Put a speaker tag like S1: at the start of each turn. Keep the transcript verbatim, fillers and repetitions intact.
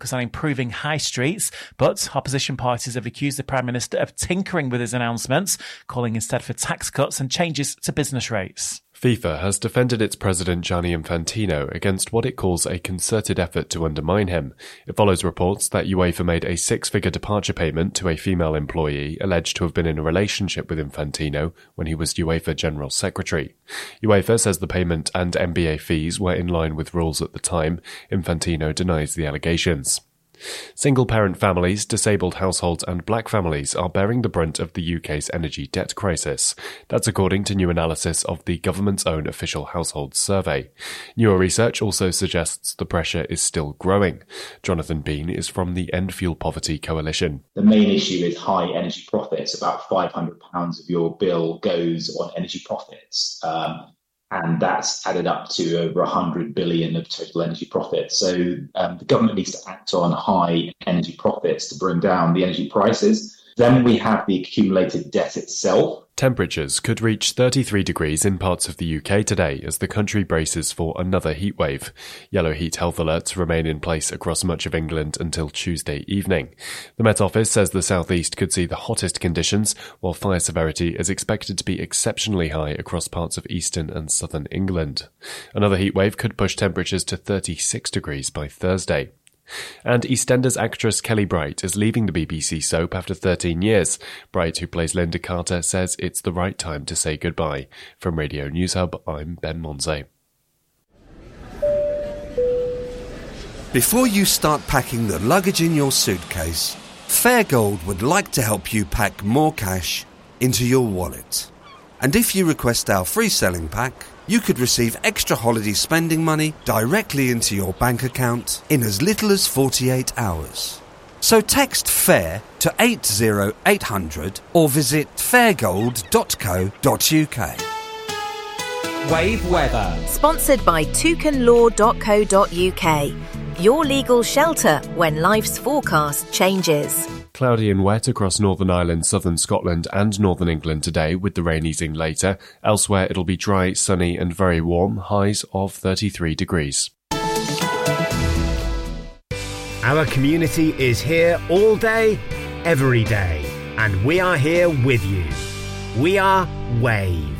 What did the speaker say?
S1: focus on improving high streets, but opposition parties have accused the Prime Minister of tinkering with his announcements, calling instead for tax cuts and changes to business rates.
S2: FIFA has defended its president Gianni Infantino against what it calls a concerted effort to undermine him. It follows reports that UEFA made a six-figure departure payment to a female employee alleged to have been in a relationship with Infantino when he was UEFA General Secretary. UEFA says the payment and N B A fees were in line with rules at the time. Infantino denies the allegations. Single-parent families, disabled households and black families are bearing the brunt of the U K's energy debt crisis. That's according to new analysis of the government's own official household survey. Newer research also suggests the pressure is still growing. Jonathan Bean is from the End Fuel Poverty Coalition.
S3: The main issue is high energy profits. About five hundred pounds of your bill goes on energy profits. Um, And that's added up to over one hundred billion of total energy profits. So um, the government needs to act on high energy profits to bring down the energy prices. Then we have the accumulated debt itself.
S2: Temperatures could reach thirty-three degrees in parts of the U K today as the country braces for another heatwave. Yellow heat health alerts remain in place across much of England until Tuesday evening. The Met Office says the southeast could see the hottest conditions, while fire severity is expected to be exceptionally high across parts of eastern and southern England. Another heatwave could push temperatures to thirty-six degrees by Thursday. And EastEnders actress Kelly Bright is leaving the B B C soap after thirteen years. Bright, who plays Linda Carter, says it's the right time to say goodbye. From Radio News Hub, I'm Ben Monze.
S4: Before you start packing the luggage in your suitcase, Fairgold would like to help you pack more cash into your wallet. And if you request our free selling pack, you could receive extra holiday spending money directly into your bank account in as little as forty-eight hours. So text FAIR to eight zero eight hundred or visit fairgold dot co dot uk.
S5: Wave weather.
S6: Sponsored by toucan law dot co dot uk. Your legal shelter when life's forecast changes.
S2: Cloudy and wet across Northern Ireland, southern Scotland and northern England today, with the rain easing later. Elsewhere it'll be dry, sunny and very warm, highs of thirty-three degrees.
S5: Our community is here all day, every day, and we are here with you. We are Wave.